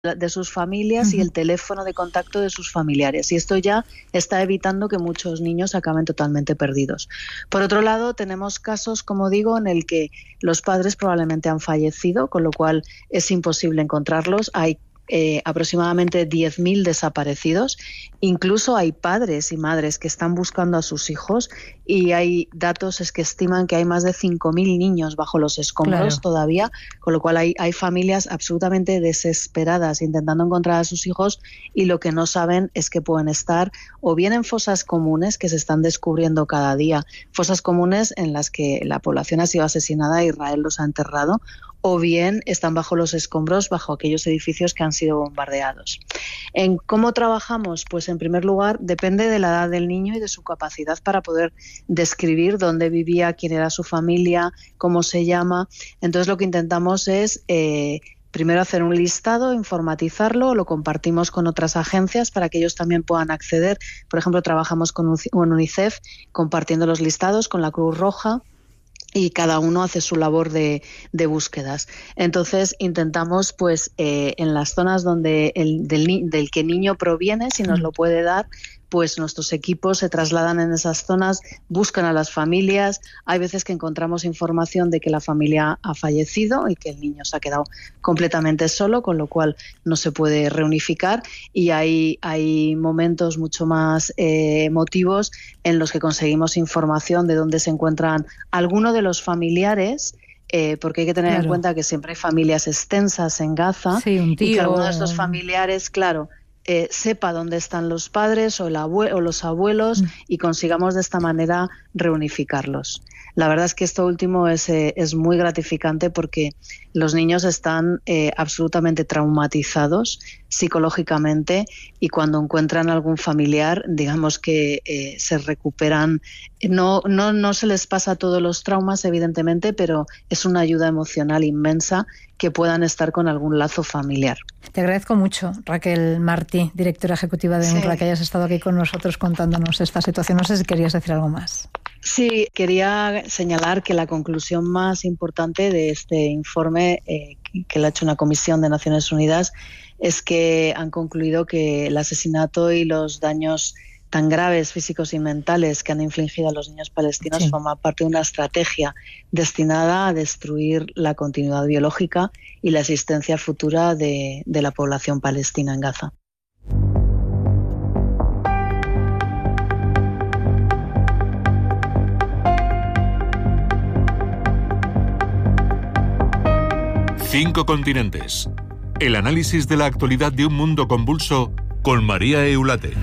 de sus familias y el teléfono de contacto de sus familiares. Y esto ya está evitando que muchos niños acaben totalmente perdidos. Por otro lado, tenemos casos, como digo, en el que los padres probablemente han fallecido, con lo cual es imposible encontrarlos. Hay aproximadamente 10.000 desaparecidos. Incluso hay padres y madres que están buscando a sus hijos y hay datos que estiman que hay más de 5.000 niños bajo los escombros todavía, con lo cual hay familias absolutamente desesperadas intentando encontrar a sus hijos y lo que no saben es que pueden estar o bien en fosas comunes que se están descubriendo cada día, fosas comunes en las que la población ha sido asesinada e Israel los ha enterrado, o bien están bajo los escombros, bajo aquellos edificios que han sido bombardeados. ¿En cómo trabajamos? Pues en primer lugar depende de la edad del niño y de su capacidad para poder describir dónde vivía, quién era su familia, cómo se llama. Entonces lo que intentamos es primero hacer un listado, informatizarlo, lo compartimos con otras agencias para que ellos también puedan acceder. Por ejemplo, trabajamos con UNICEF compartiendo los listados con la Cruz Roja, y cada uno hace su labor de búsquedas. Entonces intentamos, pues, en las zonas donde del que el niño proviene, si nos lo puede dar, pues nuestros equipos se trasladan en esas zonas, buscan a las familias. Hay veces que encontramos información de que la familia ha fallecido y que el niño se ha quedado completamente solo, con lo cual no se puede reunificar. Y hay momentos mucho más emotivos en los que conseguimos información de dónde se encuentran algunos de los familiares, porque hay que tener en cuenta que siempre hay familias extensas en Gaza, y que alguno de estos familiares, sepa dónde están los padres o los abuelos y consigamos de esta manera reunificarlos. La verdad es que esto último es muy gratificante porque los niños están absolutamente traumatizados psicológicamente y cuando encuentran algún familiar, digamos que se recuperan. No se les pasa todos los traumas, evidentemente, pero es una ayuda emocional inmensa que puedan estar con algún lazo familiar. Te agradezco mucho, Raquel Martí, directora ejecutiva de UNRWA, que hayas estado aquí con nosotros contándonos esta situación. No sé si querías decir algo más. Sí, quería señalar que la conclusión más importante de este informe, que lo ha hecho una comisión de Naciones Unidas, es que han concluido que el asesinato y los daños tan graves físicos y mentales que han infligido a los niños palestinos forman parte de una estrategia destinada a destruir la continuidad biológica y la existencia futura de la población palestina en Gaza. Cinco continentes. El análisis de la actualidad de un mundo convulso con María Eulate.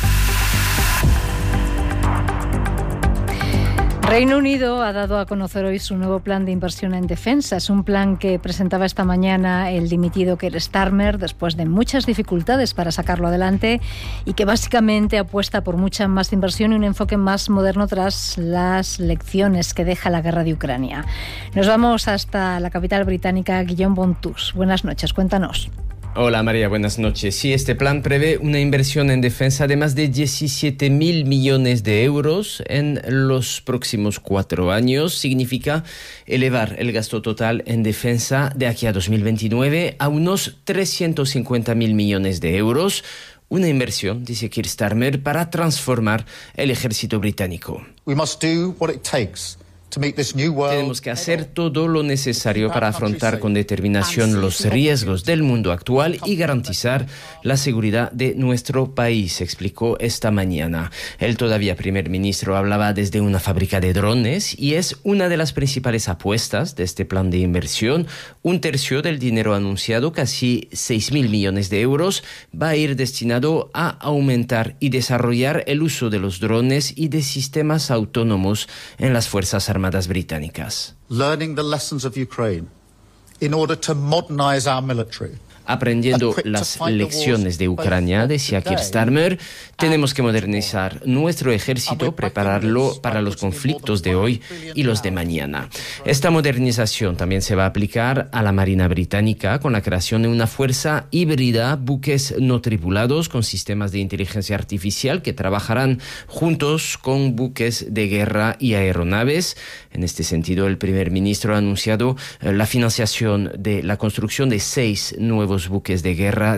Reino Unido ha dado a conocer hoy su nuevo plan de inversión en defensa. Es un plan que presentaba esta mañana el dimitido Keir Starmer después de muchas dificultades para sacarlo adelante y que básicamente apuesta por mucha más inversión y un enfoque más moderno tras las lecciones que deja la guerra de Ucrania. Nos vamos hasta la capital británica, Guillaume Bontus. Buenas noches, cuéntanos. Hola María, buenas noches. Sí, este plan prevé una inversión en defensa de más de 17.000 millones de euros en los próximos 4 años. Significa elevar el gasto total en defensa de aquí a 2029 a unos 350.000 millones de euros. Una inversión, dice Keir Starmer, para transformar el ejército británico. We must do what it takes. Tenemos que hacer todo lo necesario para afrontar con determinación los riesgos del mundo actual y garantizar la seguridad de nuestro país, explicó esta mañana. El todavía primer ministro hablaba desde una fábrica de drones y es una de las principales apuestas de este plan de inversión. 1/3 del dinero anunciado, casi 6.000 millones de euros, va a ir destinado a aumentar y desarrollar el uso de los drones y de sistemas autónomos en las Fuerzas Armadas británicas. Learning the lessons of Ukraine in order to modernize our military. Aprendiendo las lecciones de Ucrania, decía Keir Starmer, tenemos que modernizar nuestro ejército, prepararlo para los conflictos de hoy y los de mañana. Esta modernización también se va a aplicar a la Marina británica con la creación de una fuerza híbrida, buques no tripulados con sistemas de inteligencia artificial que trabajarán juntos con buques de guerra y aeronaves. En este sentido, el primer ministro ha anunciado la financiación de la construcción de 6 nuevos los buques de guerra